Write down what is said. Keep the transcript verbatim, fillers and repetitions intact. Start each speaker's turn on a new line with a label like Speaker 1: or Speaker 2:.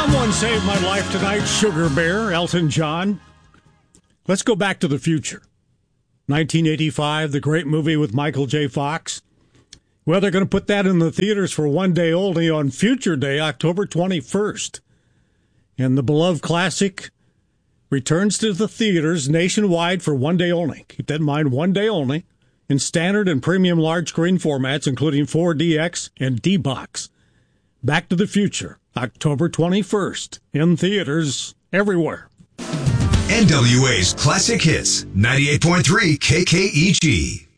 Speaker 1: Someone saved my life tonight, Sugar Bear, Elton John. Let's go back to the future. nineteen eighty-five, the great movie with Michael J. Fox. Well, they're going to put that in the theaters for one day only on Future Day, October twenty-first. And the beloved classic returns to the theaters nationwide for one day only. Keep that in mind, one day only, in standard and premium large screen formats, including four D X and D-Box. Back to the Future, October twenty-first, in theaters everywhere.
Speaker 2: N W A's Classic Hits, ninety-eight point three K K E G.